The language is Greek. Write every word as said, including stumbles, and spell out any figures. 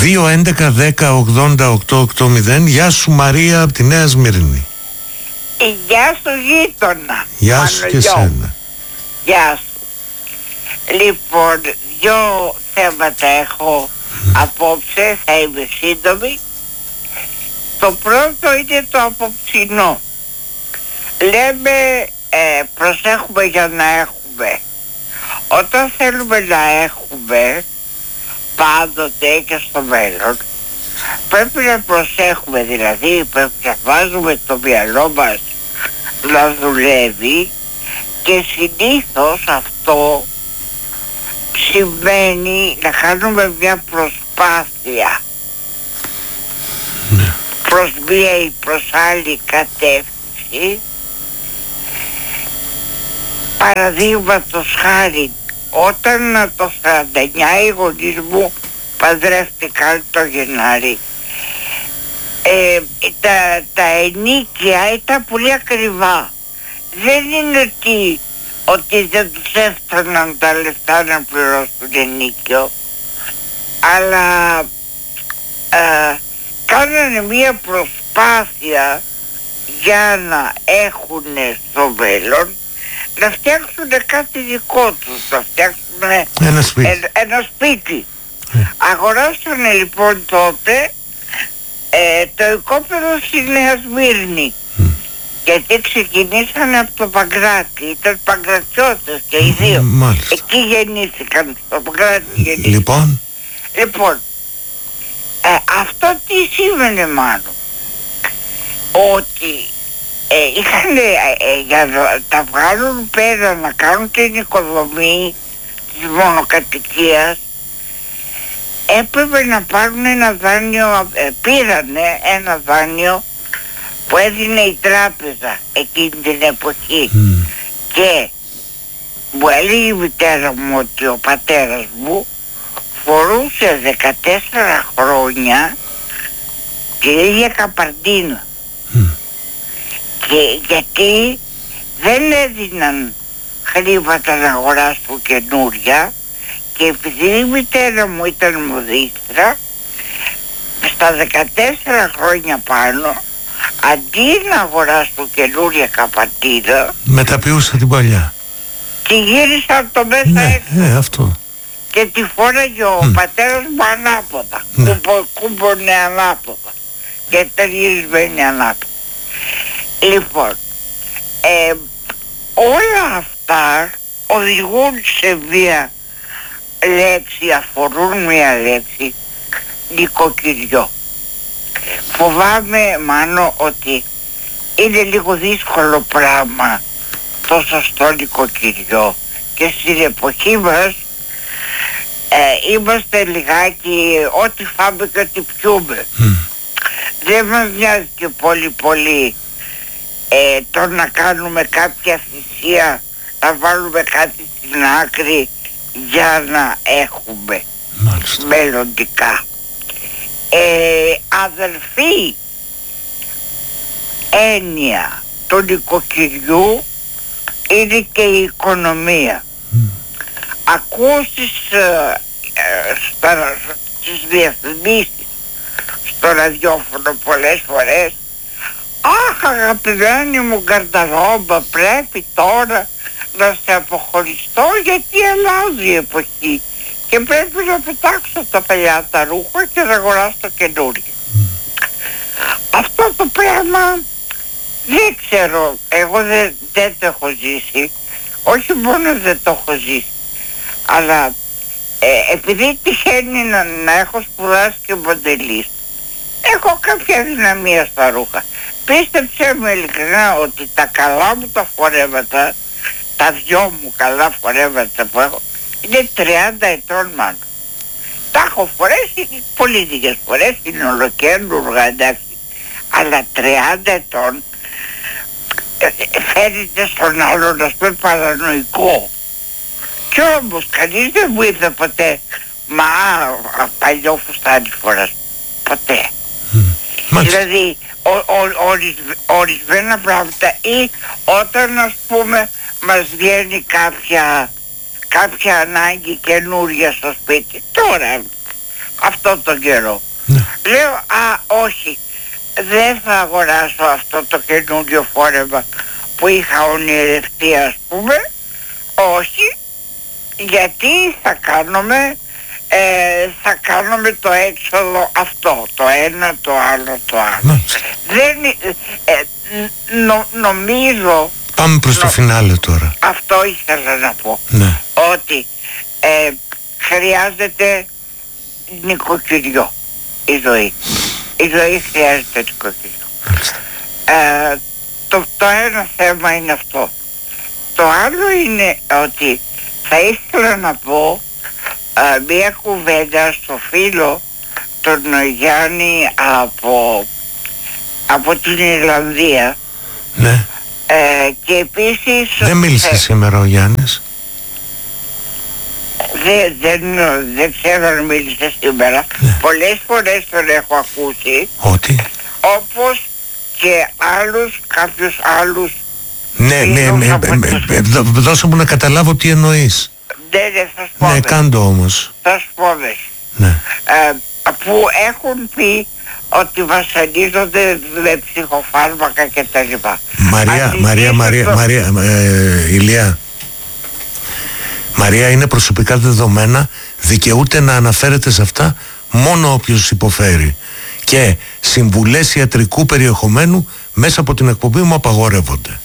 δύο έντεκα δέκα ογδόντα οκτώ ογδόντα. Γεια σου Μαρία από τη Νέα Σμύρνη. Γεια σου γείτονα. Γεια σου και σένα. Γεια σου. Λοιπόν, δυο θέματα έχω mm. απόψε, θα είμαι σύντομη. Το πρώτο είναι το απόψινό. Λέμε ε, προσέχουμε για να έχουμε. Όταν θέλουμε να έχουμε πάντοτε και στο μέλλον, πρέπει να προσέχουμε, δηλαδή πρέπει να βάζουμε το μυαλό μας να δουλεύει, και συνήθως αυτό σημαίνει να κάνουμε μια προσπάθεια ναι. προς μία ή προς άλλη κατεύθυνση. Παραδείγματος χάρη, όταν το σαράντα εννιά οι γονείς μου παντρεύτηκαν το Γενάρη, ε, τα, τα ενίκια ήταν πολύ ακριβά. Δεν είναι ότι, ότι δεν τους έφταναν τα λεφτά να πληρώσουν ενίκιο, αλλά ε, κάνανε μία προσπάθεια για να έχουν στο μέλλον να φτιάξουν κάτι δικό τους, να φτιάξουν ένα σπίτι. Ένα, ένα σπίτι. Yeah. Αγοράσανε λοιπόν τότε ε, το οικόπεδο στη Νέα Σμύρνη. Mm. Γιατί ξεκινήσανε από το Παγκράτη, ήταν Παγκρατιώτες και οι δύο. Mm, εκεί γεννήθηκαν, στο Παγκράτη γεννήθηκαν. Λοιπόν, λοιπόν ε, αυτό τι σήμαινε μάλλον? Ότι Ε, είχαν ε, ε, για να τα βγάλουν πέρα, να κάνουν την οικοδομή της μονοκατοικίας, έπρεπε να πάρουν ένα δάνειο, ε, πήρανε ένα δάνειο που έδινε η τράπεζα εκείνη την εποχή. Mm. Και μου έλεγε η μητέρα μου ότι ο πατέρας μου φορούσε δεκατέσσερα χρόνια την ίδια καπαρντίνα. Mm. Και γιατί δεν έδιναν χρήματα να αγοράσουν καινούρια, και επειδή η μητέρα μου ήταν μοδίστρα, στα δεκατέσσερα χρόνια πάνω, αντί να αγοράσουν καινούρια καπατήρα, μεταποιούσα την παλιά. Τη γύρισαν το μέσα ναι, έξω. Ε, αυτό. Και τη φόραγε ο mm. πατέρας μου ανάποδα. Ναι. Κούμπο, κούμπονε ανάποδα. Και ήταν γυρισμένη ανάποδα. Λοιπόν, ε, όλα αυτά οδηγούν σε μία λέξη, αφορούν μία λέξη, νοικοκυριό. Φοβάμαι μάλλον ότι είναι λίγο δύσκολο πράγμα το σωστό νοικοκυριό, και στην εποχή μας ε, είμαστε λιγάκι ό,τι φάμε και ό,τι πιούμε. Mm. Δεν μας νοιάζει και πολύ πολύ ε, το να κάνουμε κάποια θυσία, να βάλουμε κάτι στην άκρη για να έχουμε. Μάλιστα. Μελλοντικά. Ε, αδελφοί, έννοια του νοικοκυριού είναι και η οικονομία. Mm. Ακούω στις, ε, στα, στις διαφημίσεις στο ραδιόφωνο πολλές φορές, αχ αγαπημένη μου γκαρνταρόμπα, πρέπει τώρα να σε αποχωριστώ γιατί αλλάζει η εποχή και πρέπει να πετάξω τα παλιά τα ρούχα και να αγοράσω καινούργια. Mm. Αυτό το πράγμα δεν ξέρω, εγώ δεν, δεν το έχω ζήσει, όχι μόνο δεν το έχω ζήσει, αλλά ε, επειδή τυχαίνει να, να έχω σπουδάσει και μοντελίστ, έχω κάποια δυναμία στα ρούχα. Πίστεψέ με ειλικρινά ότι τα καλά μου τα φορέματα, τα δυο μου καλά φορέματα που έχω, είναι τριάντα ετών μάλλον. Τα έχω φορέσει πολύ λίγες φορές, είναι ολοκαίρια, εντάξει, αλλά τριάντα ετών ε, φαίνεται στον άλλον να πούμε παρανοϊκό. Κι όμως κανείς δεν μου είπε ποτέ, μα παλιό φουστάνι φοράς, ποτέ. Mm. Δηλαδή ο, ο, ορισ, ορισμένα πράγματα, ή όταν ας πούμε μας βγαίνει κάποια κάποια ανάγκη καινούρια στο σπίτι, τώρα αυτό αυτό τον καιρό. Ναι. Λέω, α, όχι, δεν θα αγοράσω αυτό το καινούριο φόρεμα που είχα ονειρευτεί, ας πούμε. Όχι, γιατί θα κάνουμε, ε, θα κάνουμε το έξοδο αυτό, το ένα, το άλλο, το άλλο. Ναι. Δεν, ε, νο, νομίζω... Πάμε προς το φινάλε τώρα. Αυτό ήθελα να πω. Ναι. Ότι ε, χρειάζεται νοικοκυριό η ζωή. Η ζωή χρειάζεται νοικοκυριό. Ε, το, το ένα θέμα είναι αυτό. Το άλλο είναι ότι θα ήθελα να πω ε, μία κουβέντα στο φίλο τον Γιάννη από, από την Ιρλανδία. Ναι. Ε, και επίσης... Δεν μίλησε ε, σήμερα ο Γιάννης. Δεν, δεν, δεν ξέρω αν μίλησε σήμερα. Ναι. Πολλές φορές τον έχω ακούσει. Ότι? Όπως και άλλους, κάποιους άλλους. Ναι, ναι, ναι, δώσε μου να καταλάβω τι εννοείς. Ναι, ναι, θα σου πω. Ναι, κάντο όμως. Θα σου πω. Ναι. Ε, που έχουν πει ότι βασανίζονται με ψυχοφάρμακα και τα λοιπά. Μαρία, Μαρία, Μαρία, το... Μαρία, ε, Ηλία. Μαρία, είναι προσωπικά δεδομένα, δικαιούται να αναφέρεται σε αυτά μόνο όποιος υποφέρει. Και συμβουλές ιατρικού περιεχομένου μέσα από την εκπομπή μου απαγορεύονται.